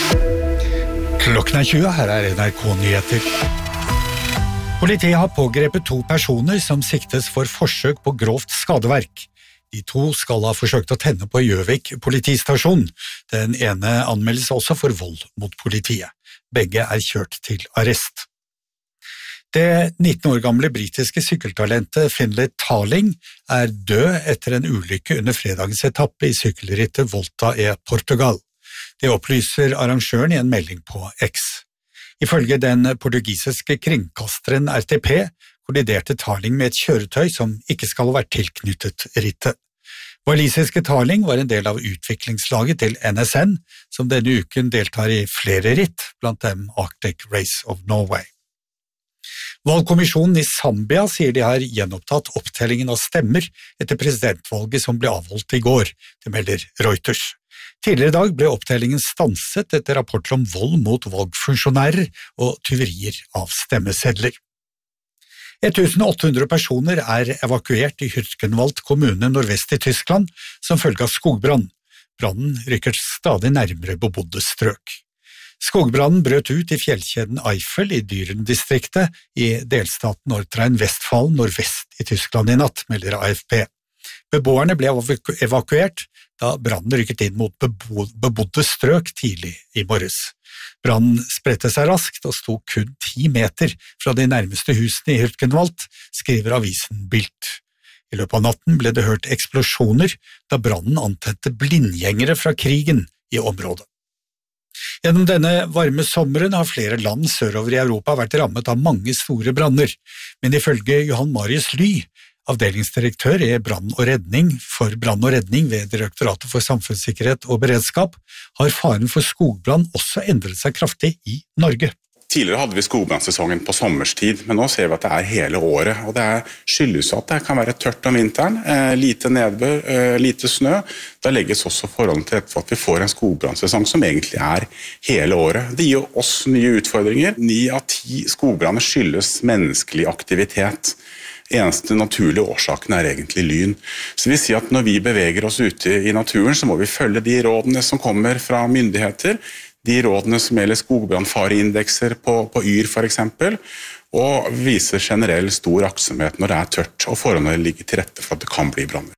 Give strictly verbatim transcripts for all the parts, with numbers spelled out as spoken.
Klokken er tjue, her er N R K-nyheter. Politiet har pågrepet to personer som siktes for forsøk på grovt skadeverk. De to skal ha forsøkt å tenne på Gjøvik politistasjon. Den ene anmeldes også for vold mot politiet. Begge er kjørt til arrest. Det nitten år gamle britiske sykkeltalentet Finlay Tarling er død etter en ulykke under fredagens etappe i sykkelrittet Volta e Portugal. Det opplyser arrangøren i en melding på X. Ifølge den portugisiske kringkasteren R T P kolliderte Tarling med et kjøretøy som ikke skal ha vært tilknyttet rittet. Walisiske Tarling var en del av utviklingslaget til N S N, som denne uken deltar i flere ritt, blant dem Arctic Race of Norway. Valgkommisjonen i Zambia sier de har gjenopptatt opptellingen av stemmer etter presidentvalget som ble avholdt i går, det melder Reuters. Tidligere i dag ble opptellingen stanset etter rapporter om vold mot valgfunksjonærer og tyverier av stemmesedler. åtte hundre personer er evakuert i Hürtgenwald kommune nordvest i Tyskland som følge av skogbrann. Brannen rykker stadig nærmere bebodde strøk. Skogbrannen brøt ut i fjellkjeden Eifel i Düren-distriktet i delstaten Nordrhein-Westfalen nordvest i Tyskland i natt, melder A F P. Beboerne ble evakuert da brannen rykket inn mot bebodde strøk tidlig i morges. Brannen spredte seg raskt og sto kun ti meter fra de nærmeste husene i Hürtgenwald, skriver avisen Bild. I løpet av natten ble det hørt eksplosjoner da brannen antente blindgjengere fra krigen i området. Gjennom denne varme sommeren har flere land sørover i Europa vært rammet av mange store branner, men ifølge Johan Marius Ly, avdelingsdirektør i brann og redning for brann og redning ved Direktoratet for samfunnssikkerhet og beredskap, har faren for skogbrann også endret seg kraftig i Norge. Tidligere hadde vi skogbrannsesongen på sommerstid, men nå ser vi at det er hele året, og det er skyldes at det kan være tørt om vinteren, eh, lite nedbør, eh, lite snø. Da legges også forholdene til rette for at vi får en skogbrannsesong som egentlig er hele året. Det gir oss nye utfordringer. Ni av ti skogbranner skyldes menneskelig aktivitet. Eneste naturlige årsaken er egentlig lyn. Så vi sier at når vi beveger oss ute i naturen, så må vi følge de rådene som kommer fra myndigheter, de rådene som gjelder skogbrannfareindekser på, på Yr for eksempel, og viser generell stor aktsomhet når det er tørt, og forholdene ligger til rette for at det kan bli branner.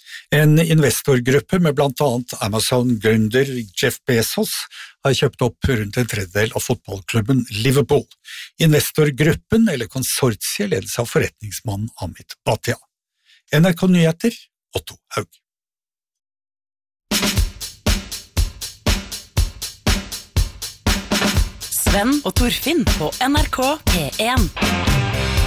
En investorgruppe med blant annet Amazon-gründer Jeff Bezos har kjøpt opp rundt en tredjedel av fotballklubben Liverpool. Investorgruppen, eller konsortiet, ledes av forretningsmannen Amit Bhatia. N R K-nyheter, Otto Haug. Sven og Torfinn på N R K P en.